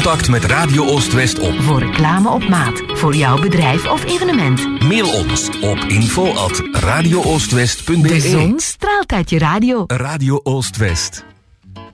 contact met Radio Oost-West op. Voor reclame op maat, voor jouw bedrijf of evenement. Mail ons op info@radiooostwest.be. De zon straalt uit je radio. Radio Oost-West.